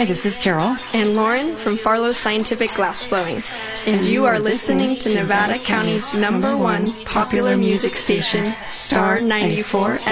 Hi, this is Carol. And Lauren from Farlow Scientific Glassblowing. And you are listening to Nevada County's #1 popular music station, Star 94